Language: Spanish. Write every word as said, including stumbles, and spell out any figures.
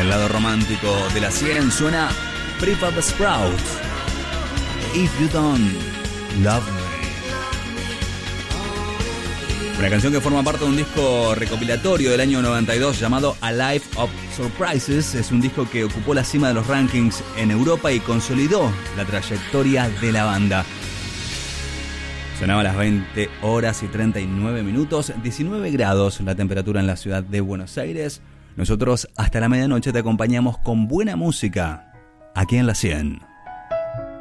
el lado romántico de la cien suena Prefab Sprout, If You Don't Love Me. Una canción que forma parte de un disco recopilatorio del año noventa y dos llamado A Life of Surprises. Es un disco que ocupó la cima de los rankings en Europa y consolidó la trayectoria de la banda. Sonaba a las veinte horas y treinta y nueve minutos, diecinueve grados la temperatura en la ciudad de Buenos Aires. Nosotros hasta la medianoche te acompañamos con buena música aquí en la cien.